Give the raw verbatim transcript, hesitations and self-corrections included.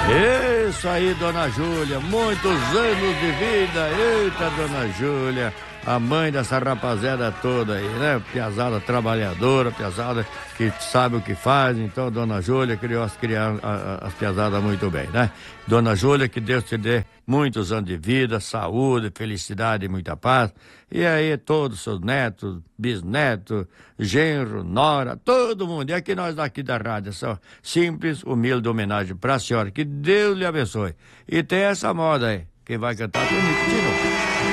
Isso aí, dona Júlia, muitos anos de vida. Eita, dona Júlia, a mãe dessa rapaziada toda aí, né? Piazada trabalhadora, piazada que sabe o que faz. Então, dona Júlia criou as, criar, as piazadas muito bem, né? Dona Júlia, que Deus te dê muitos anos de vida, saúde, felicidade e muita paz. E aí, todos os seus netos, bisnetos, genro, nora, todo mundo. E aqui nós daqui da rádio, essa simples, humilde homenagem pra senhora. Que Deus lhe abençoe. E tem essa moda aí, quem vai cantar comigo de novo.